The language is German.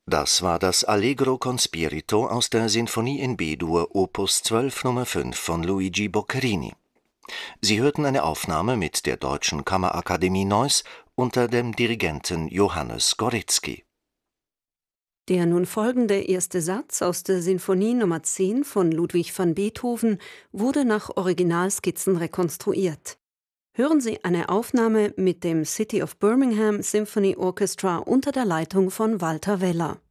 Das war das Allegro con Spirito aus der Sinfonie in B-Dur Opus 12 Nr. 5 von Luigi Boccherini. Sie hörten eine Aufnahme mit der Deutschen Kammerakademie Neuss unter dem Dirigenten Johannes Goretzky. Der nun folgende erste Satz aus der Sinfonie Nummer 10 von Ludwig van Beethoven wurde nach Originalskizzen rekonstruiert. Hören Sie eine Aufnahme mit dem City of Birmingham Symphony Orchestra unter der Leitung von Walter Weller.